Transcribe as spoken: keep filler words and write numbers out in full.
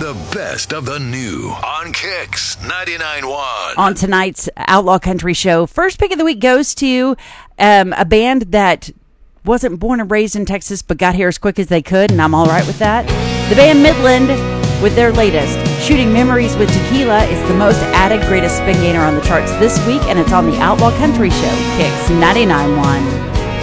The best of the new on Kicks ninety-nine point one. On tonight's Outlaw Country Show, first pick of the week goes to um, a band that wasn't born and raised in Texas but got here as quick as they could, and I'm all right with that. The band Midland with their latest, Shooting Memories with Tequila, is the most added greatest spin gainer on the charts this week, and it's on the Outlaw Country Show, Kicks ninety-nine point one.